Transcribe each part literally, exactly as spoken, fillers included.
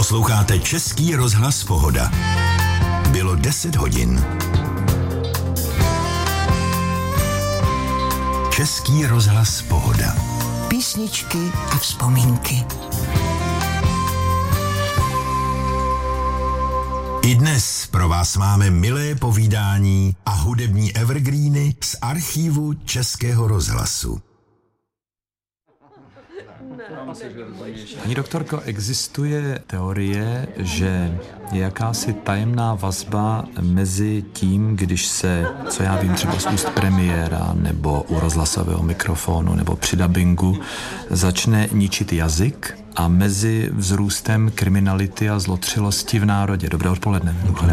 Posloucháte Český rozhlas Pohoda. Bylo deset hodin. Český rozhlas Pohoda. Písničky a vzpomínky. I dnes pro vás máme milé povídání a hudební evergreeny z archívu Českého rozhlasu. Paní doktorko, existuje teorie, že je jakási tajemná vazba mezi tím, když se, co já vím, třeba z úst premiéra nebo u rozhlasového mikrofonu nebo při dabingu začne ničit jazyk a mezi vzrůstem kriminality a zlotřilosti v národě. Dobré odpoledne.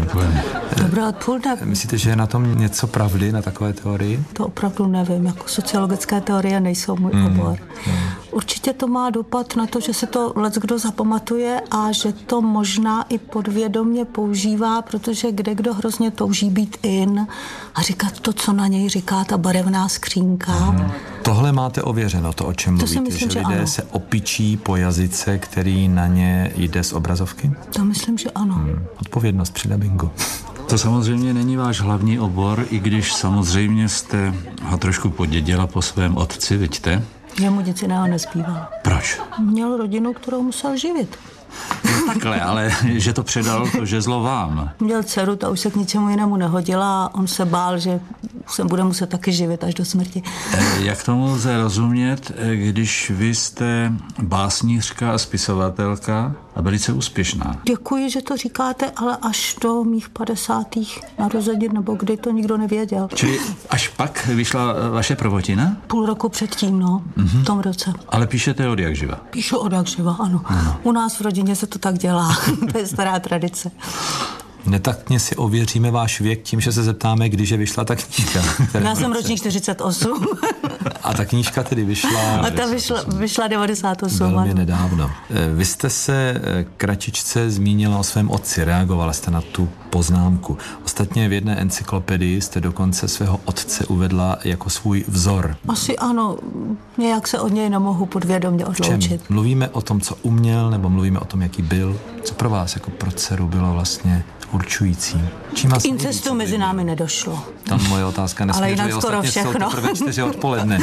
Dobré odpoledne. Myslíte, že je na tom něco pravdy, na takové teorii? To opravdu nevím, jako sociologické teorie nejsou můj mm. obor. Mm. Určitě to má dopad na to, že se to leckdo zapamatuje a že to možná i podvědomě používá, protože kdekdo hrozně touží být in a říkat to, co na něj říká ta barevná skřínka. Mm. Tohle máte ověřeno, to, o čem to mluvíte, myslím, že že lidé ano. se opičí po jazyce, který na ně jde z obrazovky? To myslím, že ano. Hmm. Odpovědnost při dabingu. To samozřejmě není váš hlavní obor, i když samozřejmě jste ho trošku podědila po svém otci, vidíte? Jemu nic jiného nezbývalo. Proč? Měl rodinu, kterou musel živit. No takhle, ale že to předal to žezlo vám. Měl dceru, ta už se k ničemu jinému nehodila a on se bál, že se bude muset taky živit až do smrti. Jak tomu lze rozumět, když vy jste básnířka a spisovatelka a velice úspěšná? Děkuji, že to říkáte, ale až do mých padesátých narozenin, nebo kdy to nikdo nevěděl. Čili až pak vyšla vaše prvotina? Půl roku předtím, no, mm-hmm. v tom roce. Ale píšete od jak živa? Píšu od jak živa, ano. ano. U nás v rodině se to tak dělá. To je stará tradice. Netaktně si ověříme váš věk tím, že se zeptáme, když je vyšla ta knížka. Já jsem ročník čtyřicet osm. A ta knížka tedy vyšla... A ta vyšla, vyšla devadesát osm. Velmi nedávno. Vy jste se kratičce zmínila o svém otci, reagovala jste na tu poznámku. Ostatně v jedné encyklopedii jste dokonce svého otce uvedla jako svůj vzor. Asi ano, nějak se od něj nemohu podvědomě odloučit. V čem? Mluvíme o tom, co uměl, nebo mluvíme o tom, jaký byl? Co pro vás jako pro dceru bylo vlastně určující? Čím K incestu mezi námi nedošlo. Tam moje otázka nesměřuje. Ale jinak skoro všechno. Teprve čtyři odpoledne.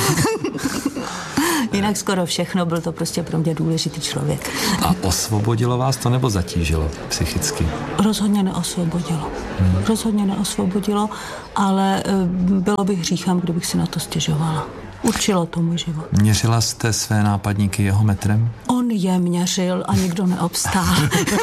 Jinak skoro všechno, byl to prostě pro mě důležitý člověk. A osvobodilo vás to nebo zatížilo psychicky? Rozhodně neosvobodilo. Hmm. Rozhodně neosvobodilo, ale bylo by hříchem, kdybych si na to stěžovala. Určilo to můj život. Měřila jste své nápadníky jeho metrem? On je měřil a nikdo neobstál.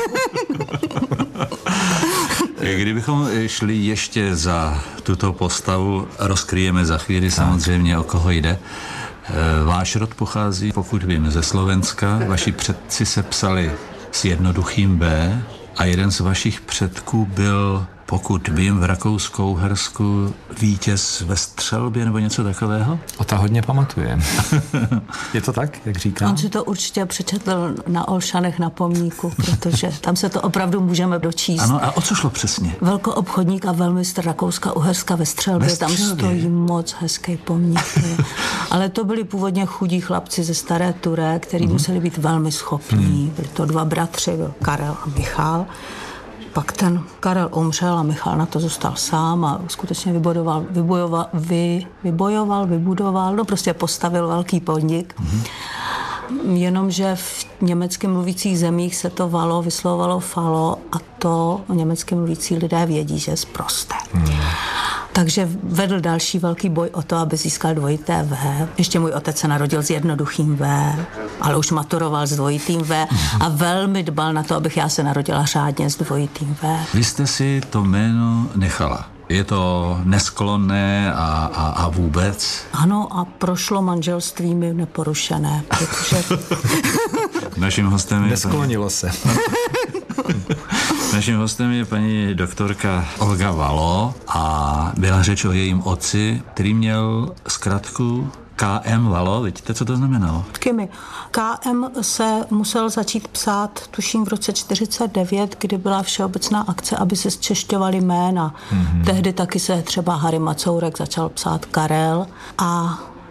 Kdybychom šli ještě za tuto postavu, rozkryjeme za chvíli samozřejmě, o koho jde. Váš rod pochází, pokud vím, ze Slovenska. Vaši předci se psali s jednoduchým B a jeden z vašich předků byl, pokud vím, v Rakousku-Uhersku vítěz ve střelbě nebo něco takového? O ta hodně pamatuje. Je to tak, jak říkám? On si to určitě přečetl na Olšanech na pomníku, protože tam se to opravdu můžeme dočíst. Ano, a o co šlo přesně? Velkoobchodník a velmistr Rakouska-Uherska ve střelbě. Ve střelbě. Tam stojí moc hezký pomník. Ale to byli původně chudí chlapci ze Staré Turé, kteří mm. museli být velmi schopní. Mm. Byli to dva bratři, byl Karel a Michal. Pak ten Karel umřel a Michal na to zůstal sám a skutečně vybojoval, vybojoval, vy, vybojoval, vybudoval, no prostě postavil velký podnik. Mm-hmm. Jenomže v německy mluvících zemích se to valo, vyslovovalo falo a to německy mluvící lidé vědí, že je sprosté. Mm. Takže vedl další velký boj o to, aby získal dvojité V. Ještě můj otec se narodil s jednoduchým V, ale už maturoval s dvojitým V a velmi dbal na to, abych já se narodila řádně s dvojitým V. Vy jste si to jméno nechala. Je to nesklonné a, a, a vůbec? Ano, a prošlo manželstvími neporušené, protože... Naším hostem je... Nesklonilo paní... se. Naším hostem je paní doktorka Olga Valo a byla řeč o jejím otci, který měl zkratku K M Valo. Víte, co to znamenalo? Kimi. K M se musel začít psát, tuším v roce čtyřicet devět, kdy byla všeobecná akce, aby se zčešťovaly jména. Mm-hmm. Tehdy taky se třeba Harry Macourek začal psát Karel a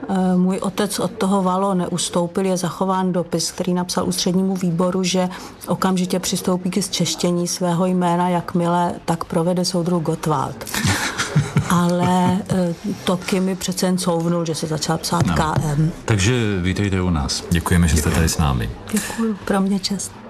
Můj otec od toho Valo neustoupil, je zachován dopis, který napsal ústřednímu výboru, že okamžitě přistoupí k zčeštění svého jména, jakmile tak provede soudruh Gottwald. Ale Toky mi přece jen couvnul, že se začal psát no. K M. Takže vítejte u nás. Děkujeme, že jste tady s námi. Děkuju, pro mě čest.